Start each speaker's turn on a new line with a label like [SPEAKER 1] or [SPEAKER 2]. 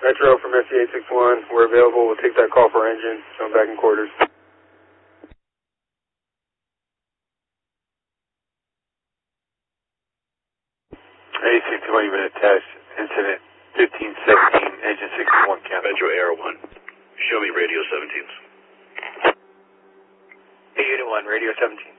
[SPEAKER 1] Metro from SC861. We're available. We'll take that call for engine. I'm back in quarters.
[SPEAKER 2] 861, you've been attached. Incident 1517, engine 61 cancel.
[SPEAKER 3] Metro AR1. Show me radio 17s.
[SPEAKER 4] Unit 1, radio 17.